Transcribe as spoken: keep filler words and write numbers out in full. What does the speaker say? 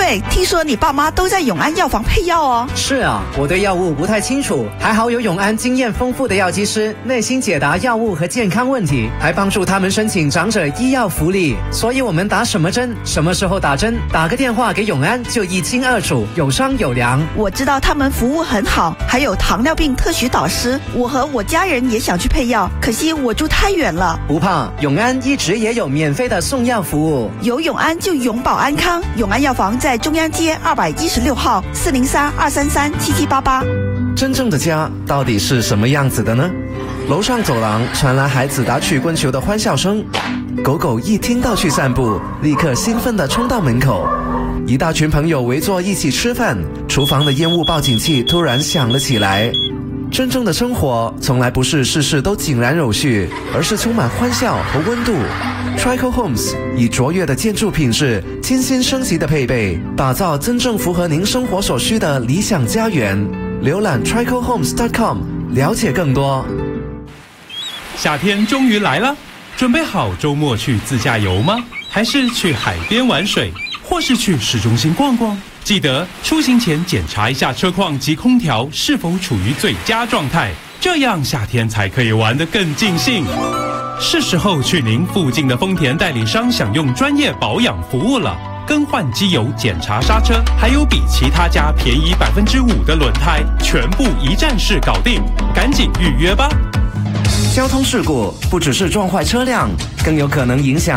嘿，听说你爸妈都在永安药房配药哦。 是啊，我对药物不太清楚，还好有永安经验丰富的药剂师耐心解答药物和健康问题，还帮助他们申请长者医药福利。所以我们打什么针，什么时候打针，打个电话给永安就一清二楚，有商有量。 我知道他们服务很好，还有糖尿病特许导师。我和我家人也想去配药，可惜我住太远了。 不怕，永安一直也有免费的送药服务。 有永安就永保安康。永安药房在中央街二百一十六号，四零三二三三七七八八。 真正的家到底是什么样子的呢？楼上走廊传来孩子打曲棍球的欢笑声，狗狗一听到去散步，立刻兴奋地冲到门口。一大群朋友围坐一起吃饭，厨房的烟雾报警器突然响了起来。真正的生活从来不是事事都井然有序，而是充满欢笑和温度。Trico Homes 以卓越的建筑品质、精心升级的配备，打造真正符合您生活所需的理想家园。浏览 trico homes dot com 了解更多。 夏天终于来了，准备好周末去自驾游吗？还是去海边玩水，或是去市中心逛逛？记得出行前检查一下车况及空调是否处于最佳状态，这样夏天才可以玩得更尽兴。是时候去您附近的丰田代理商享用专业保养服务了，更换机油、检查刹车，还有比其他家便宜百分之五的轮胎，全部一站式搞定，赶紧预约吧。 交通事故不只是撞坏车辆，更有可能影响